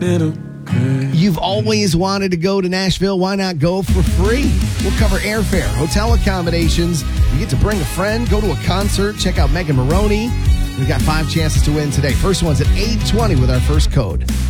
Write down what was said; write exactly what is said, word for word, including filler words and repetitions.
You've always wanted to go to Nashville. Why not go for free? We'll cover airfare, hotel accommodations. You get to bring a friend, go to a concert, check out Megan Maroney. We've got five chances to win today. First one's at eight twenty with our first code.